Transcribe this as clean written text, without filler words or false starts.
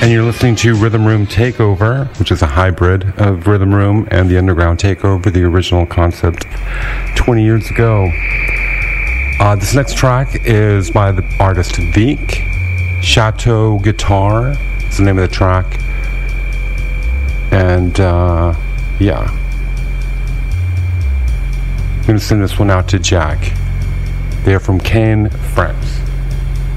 And you're listening to Rhythm Room Takeover, which is a hybrid of Rhythm Room and the Underground Takeover, the original concept 20 years ago. This next track is by the artist Veek. Chateau Guitar is the name of the track. And, yeah. I'm going to send this one out to Jack. They're from Caen, France.